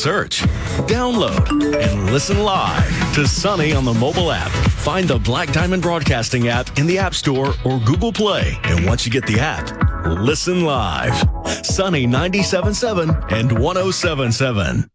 search, download, and listen live to Sunny on the mobile app. Find the Black Diamond Broadcasting app in the App Store or Google Play. And once you get the app, listen live. Sunny 97.7 and 107.7.